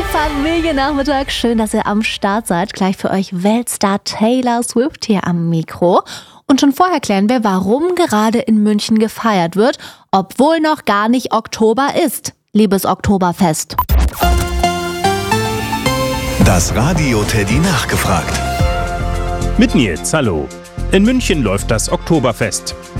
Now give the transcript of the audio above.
Familiennachmittag, schön, dass ihr am Start seid. Gleich für euch Weltstar Taylor Swift hier am Mikro. Und schon vorher klären wir, warum gerade in München gefeiert wird, obwohl noch gar nicht Oktober ist. Liebes Oktoberfest. Das Radio Teddy nachgefragt. Mit Nils, hallo. In München läuft das Oktoberfest.